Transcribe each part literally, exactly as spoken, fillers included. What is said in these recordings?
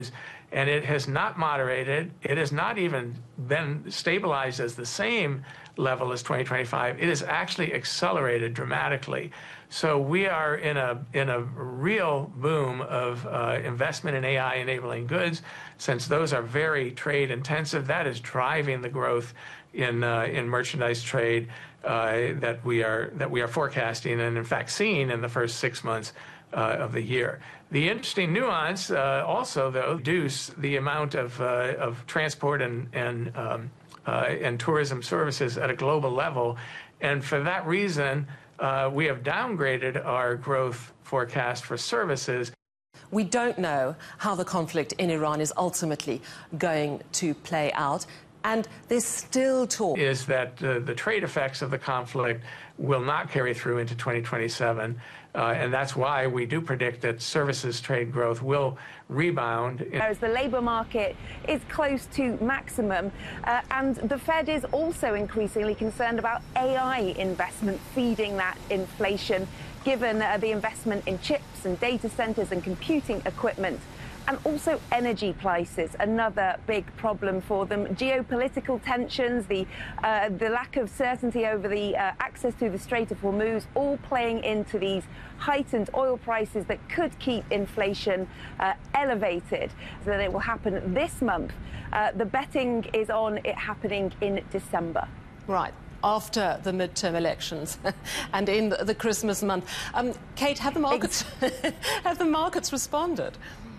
And it has not moderated. It has not even been stabilized as the same level as twenty twenty-five. It has actually accelerated dramatically. So we are in a in a real boom of uh, investment in A I enabling goods. Since those are very trade intensive, that is driving the growth in uh, in merchandise trade uh, that we are that we are forecasting and in fact seeing in the first six months uh, of the year. The interesting nuance uh, also, though, reduce the amount of uh, of transport and and um, uh, and tourism services at a global level, and for that reason, uh, we have downgraded our growth forecast for services. We don't know how the conflict in Iran is ultimately going to play out. And there's still talk. Is that uh, the trade effects of the conflict will not carry through into twenty twenty-seven. Uh, and that's why we do predict that services trade growth will rebound. Whereas the labour market is close to maximum. Uh, and the Fed is also increasingly concerned about A I investment feeding that inflation, given uh, the investment in chips and data centres and computing equipment. And also energy prices, another big problem for them. Geopolitical tensions, the uh, the lack of certainty over the uh, access to the Strait of Hormuz, all playing into these heightened oil prices that could keep inflation uh, elevated. So that it will happen this month. Uh, the betting is on it happening in December. Right. After the midterm elections and in the, the Christmas month. Um, Kate, have the markets have the markets responded?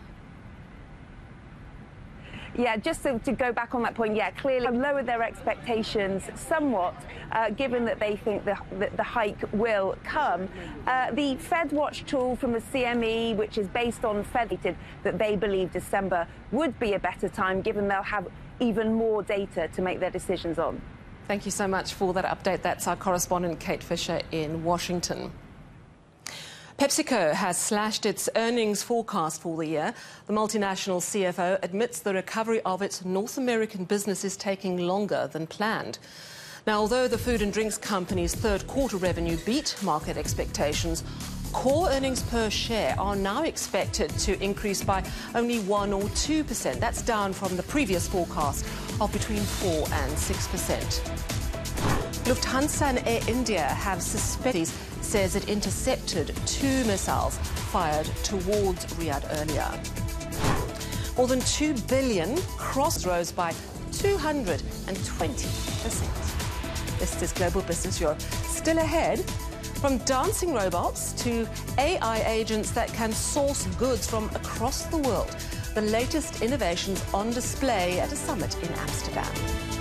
Yeah, just to, to go back on that point, yeah, clearly lowered their expectations somewhat, uh, given that they think the, that the hike will come. Uh, the FedWatch tool from the C M E, which is based on Fed, that they believe December would be a better time, given they'll have even more data to make their decisions on. Thank you so much for that update. That's our correspondent, Kate Fisher, in Washington. PepsiCo has slashed its earnings forecast for the year. The multinational C F O admits the recovery of its North American business is taking longer than planned. Now, although the food and drinks company's third quarter revenue beat market expectations, core earnings per share are now expected to increase by only one or two percent. That's down from the previous forecast of between four and six percent. Lufthansa and Air India have suspected, says it intercepted two missiles fired towards Riyadh earlier. More than two billion cross rose by two hundred twenty percent. This is Global Business Europe. Still ahead, from dancing robots to A I agents that can source goods from across the world. The latest innovations on display at a summit in Amsterdam.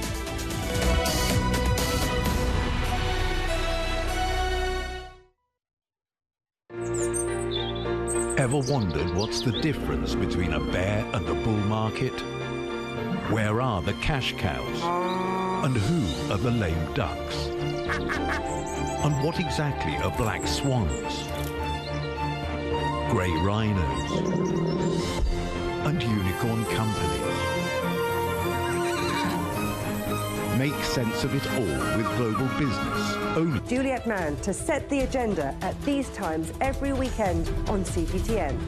Ever wondered what's the difference between a bear and a bull market? Where are the cash cows? And who are the lame ducks? And what exactly are black swans? Grey rhinos? And unicorn companies? Make sense of it all with Global Business. Only Juliet Mann to set the agenda at these times every weekend on C P T N.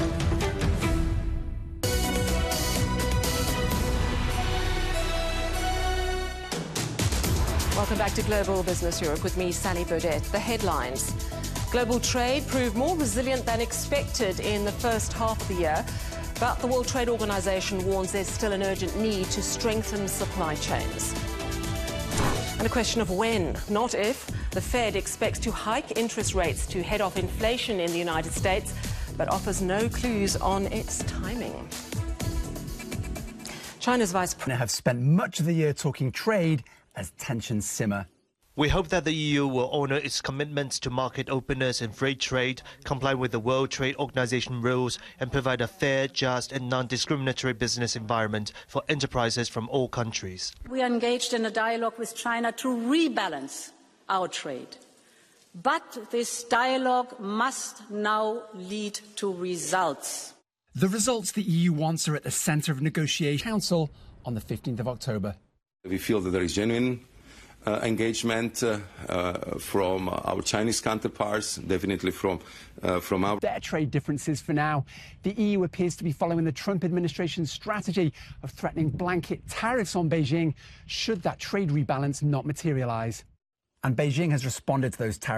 Welcome back to Global Business Europe with me, Sally Burdett. The headlines. Global trade proved more resilient than expected in the first half of the year, but the World Trade Organization warns there's still an urgent need to strengthen supply chains. And a question of when, not if, the Fed expects to hike interest rates to head off inflation in the United States, but offers no clues on its timing. China's Vice President have spent much of the year talking trade as tensions simmer. We hope that the E U will honour its commitments to market openness and free trade, comply with the World Trade Organization rules, and provide a fair, just and non-discriminatory business environment for enterprises from all countries. We are engaged in a dialogue with China to rebalance our trade. But this dialogue must now lead to results. The results the E U wants are at the centre of negotiation council on the fifteenth of October. We feel that there is genuine uh, engagement uh, uh, from our Chinese counterparts, definitely from, uh, from our... Their trade differences for now. The E U appears to be following the Trump administration's strategy of threatening blanket tariffs on Beijing should that trade rebalance not materialise. And Beijing has responded to those tariffs.